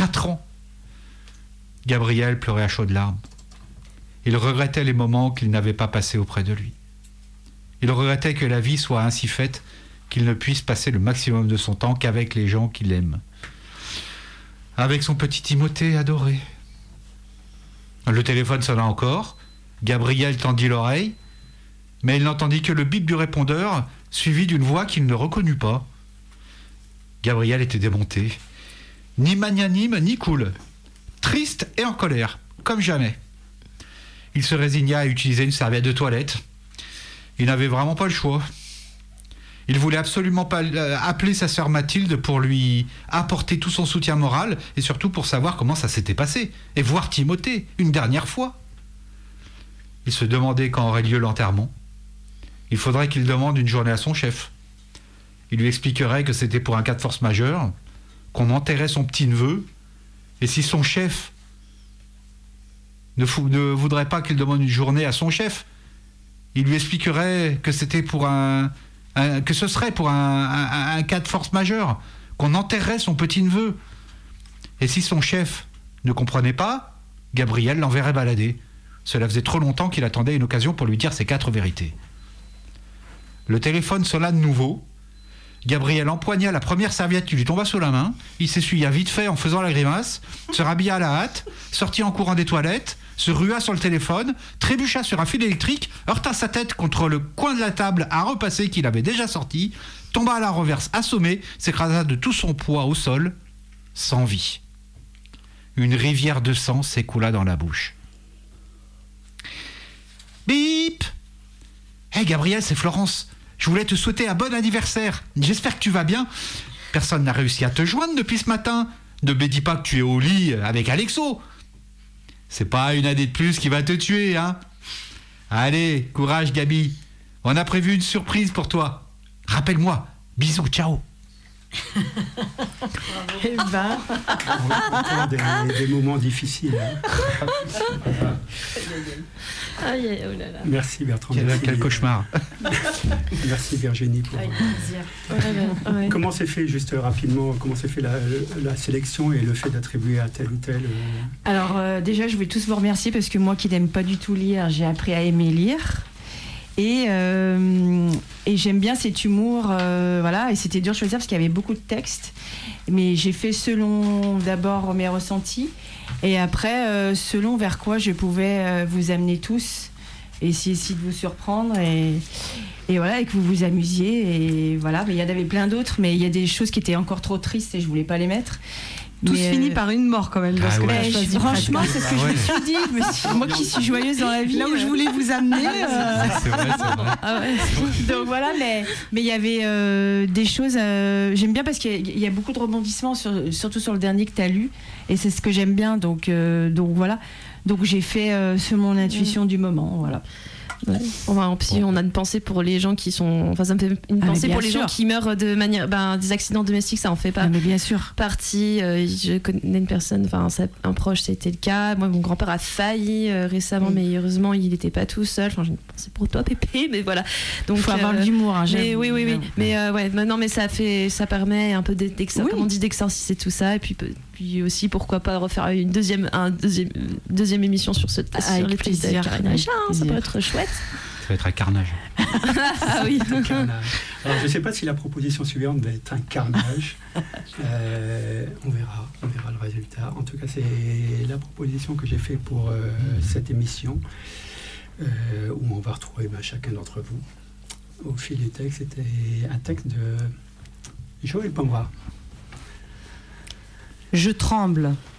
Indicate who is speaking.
Speaker 1: 4 ans. Gabriel pleurait à chaudes larmes. Il regrettait les moments qu'il n'avait pas passés auprès de lui. Il regrettait que la vie soit ainsi faite qu'il ne puisse passer le maximum de son temps qu'avec les gens qu'il aime. Avec son petit Timothée adoré. Le téléphone sonna encore. Gabriel tendit l'oreille, mais il n'entendit que le bip du répondeur, suivi d'une voix qu'il ne reconnut pas. Gabriel était démonté. Ni magnanime, ni cool. Triste et en colère, comme jamais. Il se résigna à utiliser une serviette de toilette. Il n'avait vraiment pas le choix. Il voulait absolument pas appeler sa sœur Mathilde pour lui apporter tout son soutien moral et surtout pour savoir comment ça s'était passé et voir Timothée une dernière fois. Il se demandait quand aurait lieu l'enterrement. Il faudrait qu'il demande une journée à son chef. Il lui expliquerait que c'était pour un cas de force majeure, qu'on enterrait son petit-neveu, et si son chef ne voudrait pas qu'il demande une journée à son chef, il lui expliquerait que c'était pour que ce serait pour un cas de force majeure, qu'on enterrerait son petit-neveu. Et si son chef ne comprenait pas, Gabriel l'enverrait balader. Cela faisait trop longtemps qu'il attendait une occasion pour lui dire ses 4 vérités. Le téléphone sonna de nouveau. Gabriel empoigna la première serviette qui lui tomba sous la main. Il s'essuya vite fait en faisant la grimace, se rhabilla à la hâte, sortit en courant des toilettes, se rua sur le téléphone, trébucha sur un fil électrique, heurta sa tête contre le coin de la table à repasser qu'il avait déjà sorti, tomba à la renverse assommé, s'écrasa de tout son poids au sol, sans vie. Une rivière de sang s'écoula dans la bouche. Bip! Hey Gabriel, c'est Florence. Je voulais te souhaiter un bon anniversaire. J'espère que tu vas bien. Personne n'a réussi à te joindre depuis ce matin. Ne me dis pas que tu es au lit avec Alexo. C'est pas une année de plus qui va te tuer, hein. Allez, courage Gabi. On a prévu une surprise pour toi. Rappelle-moi. Bisous, ciao.
Speaker 2: Eh ben...
Speaker 3: des moments difficiles. Hein.
Speaker 2: Aïe, oh là là.
Speaker 3: Merci Bertrand.
Speaker 1: Quel cauchemar.
Speaker 3: Merci Virginie. Pour...
Speaker 2: Avec plaisir. Ouais.
Speaker 3: Comment s'est fait, juste rapidement, comment s'est fait la sélection et le fait d'attribuer à tel ou tel
Speaker 2: Alors déjà, je voulais tous vous remercier parce que moi qui n'aime pas du tout lire, j'ai appris à aimer lire. Et j'aime bien cet humour, voilà. Et c'était dur de choisir parce qu'il y avait beaucoup de textes, mais j'ai fait selon d'abord mes ressentis et après selon vers quoi je pouvais vous amener tous et essayer de vous surprendre et voilà, et que vous vous amusiez et voilà. Mais il y en avait plein d'autres, mais il y a des choses qui étaient encore trop tristes et je voulais pas les mettre.
Speaker 4: Tous finit par une mort quand même. Parce que
Speaker 1: ouais.
Speaker 2: Franchement, c'est ce que je me suis dit. Moi qui suis joyeuse dans la vie.
Speaker 4: Là où je voulais vous amener.
Speaker 1: C'est vrai.
Speaker 2: Ah ouais. Donc voilà, mais il y avait des choses. J'aime bien parce qu'il y a beaucoup de rebondissements, surtout sur le dernier que tu as lu. Et c'est ce que j'aime bien. Donc voilà. Donc j'ai fait selon mon intuition du moment. Voilà.
Speaker 5: Ouais. Enfin, on a une pensée pour les gens qui sont. Enfin, ça me fait une pensée pour les gens qui meurent de manière. Des accidents domestiques, ça en fait pas.
Speaker 2: Mais bien sûr.
Speaker 5: Partie. Je connais une personne, un proche, ça a été le cas. Moi, mon grand-père a failli récemment, mais heureusement, il n'était pas tout seul. Enfin, j'ai une pensée pour toi, Pépé, mais voilà. Donc,
Speaker 2: faut avoir de l'humour, hein,
Speaker 5: mais oui. Mais non, mais ça permet un peu comment on dit, d'exorciser tout ça. Et puis aussi, pourquoi pas refaire une deuxième émission sur sur les plaisirs de Karine Richard, ça peut être chouette.
Speaker 1: Ça va être un carnage.
Speaker 5: Ah oui.
Speaker 3: Alors, je ne sais pas si la proposition suivante va être un carnage. On verra le résultat. En tout cas, c'est la proposition que j'ai faite pour cette émission, où on va retrouver chacun d'entre vous. Au fil du texte, c'était un texte de Joël Pombra.
Speaker 4: Je tremble.